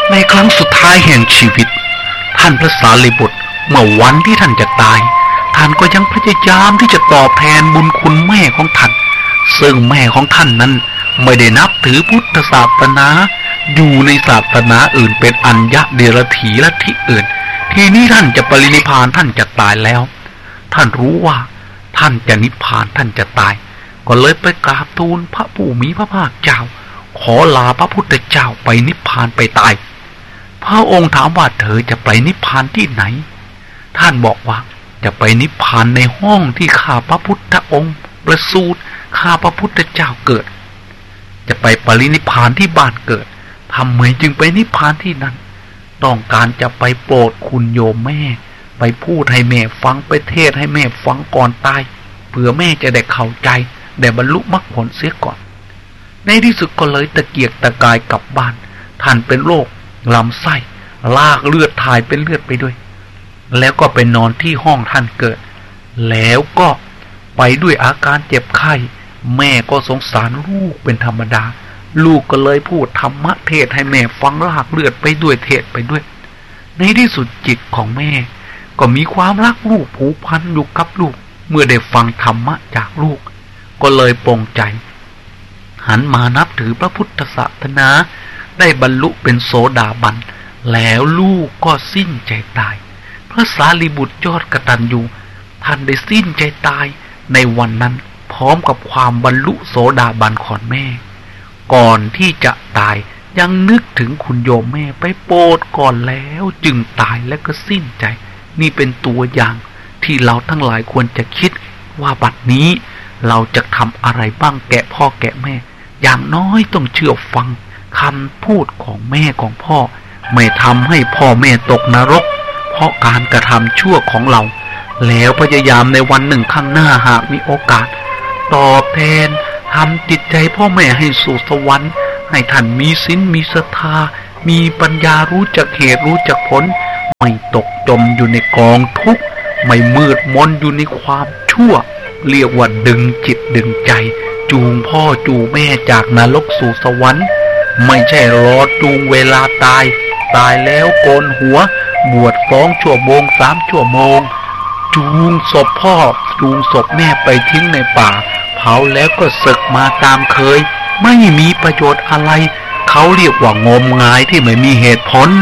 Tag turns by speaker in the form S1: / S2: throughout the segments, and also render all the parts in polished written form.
S1: ในครั้งสุดท้ายแห่งชีวิตท่านพระสารีบุตรเมื่อวันที่ท่านจะตายท่านก็ยังพยายามที่จะตอบแทนบุญคุณแม่ของท่านซึ่งแม่ของท่านนั้นไม่ได้นับถือพุทธศาสนาอยู่ในศาสนาอื่นเป็นอัญญะเดรัจฉีลัทธิอื่นทีนี้ท่านจะปรินิพพานท่านจะตายแล้วท่านรู้ว่าท่านจะนิพพานท่านจะตายก็เลยไปกราบทูลพระผู้มีพระภาคเจ้าขอลาพระพุทธเจ้าไปนิพพานไปตายพระองค์ถามว่าเธอจะไปนิพพานที่ไหนท่านบอกว่าจะไปนิพพานในห้องที่ข้าพระพุทธองค์ประสูติข้าพระพุทธเจ้าเกิดจะไปปรินิพพานที่บ้านเกิดทำไมจึงไปนิพพานที่นั่นต้องการจะไปโปรดคุณโยมแม่ไปพูดให้แม่ฟังไปเทศให้แม่ฟังก่อนตายเผื่อแม่จะได้เข้าใจได้บรรลุมรรคผลเสียก่อนในที่สุดก็เลยตะเกียกตะกายกลับบ้านท่านเป็นโรคลำไส้ลากเลือดถ่ายเป็นเลือดไปด้วยแล้วก็ไปนอนที่ห้องท่านเกิดแล้วก็ไปด้วยอาการเจ็บไข้แม่ก็สงสารลูกเป็นธรรมดาลูกก็เลยพูดธรรมะเทศให้แม่ฟังลากเลือดไปด้วยเทศไปด้วยในที่สุดจิตของแม่ก็มีความรักลูกผูกพันอยู่กับลูกเมื่อได้ฟังธรรมะจากลูกก็เลยปลงใจหันมานับถือพระพุทธศาสนาได้บรรลุเป็นโสดาบันแล้วลูกก็สิ้นใจตายพระสารีบุตรยอดกตัญญูท่านได้สิ้นใจตายในวันนั้นพร้อมกับความบรรลุโสดาบันของแม่ก่อนที่จะตายยังนึกถึงคุณโยมแม่ไปโปรดก่อนแล้วจึงตายและก็สิ้นใจนี่เป็นตัวอย่างที่เราทั้งหลายควรจะคิดว่าบัดนี้เราจะทำอะไรบ้างแกะพ่อแกะแม่อย่างน้อยต้องเชื่อฟังคำพูดของแม่ของพ่อไม่ทำให้พ่อแม่ตกนรกเพราะการกระทำชั่วของเราแล้วพยายามในวันหนึ่งข้างหน้าหากมีโอกาสตอบแทนทำจิตใจพ่อแม่ให้สู่สวรรค์ให้ท่านมีศีลมีศรัทธามีปัญญารู้จักเหตุรู้จักผลไม่ตกจมอยู่ในกองทุกข์ไม่มืดมนอยู่ในความชั่วเรียกว่าดึงจิตดึงใจจูงพ่อจูงแม่จากนรกสู่สวรรค์ไม่ใช่รอจูงเวลาตายแล้วโกนหัวบวช2 ชั่วโมง3 ชั่วโมงจูงศพพ่อจูงศพแม่ไปทิ้งในป่าเผาแล้วก็สึกมาตามเคยไม่มีประโยชน์อะไรเขาเรียกว่างมงายที่ไม่มีเหตุผล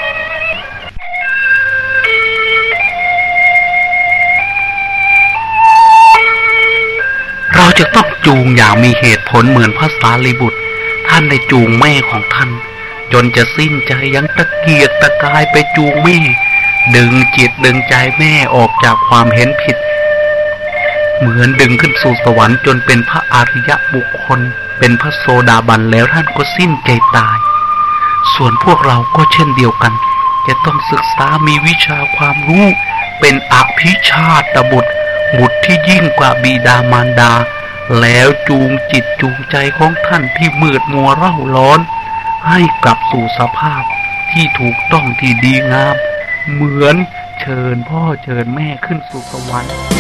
S1: เราจะต้องจูงอย่างมีเหตุผลเหมือนพระสารีบุตรท่านได้จูงแม่ของท่านจนจะสิ้นใจยังตะเกียกตะกายไปจูงแม่ดึงจิตดึงใจแม่ออกจากความเห็นผิดเหมือนดึงขึ้นสู่สวรรค์จนเป็นพระอริยบุคคลเป็นพระโสดาบันแล้วท่านก็สิ้นใจตายส่วนพวกเราก็เช่นเดียวกันจะต้องศึกษามีวิชาความรู้เป็นอภิชาตบุตรที่ยิ่งกว่าบิดามารดาแล้วจูงจิตจูงใจของท่านที่มืดมัวเร่าร้อนให้กลับสู่สภาพที่ถูกต้องที่ดีงามเหมือนเชิญพ่อเชิญแม่ขึ้นสู่สวรรค์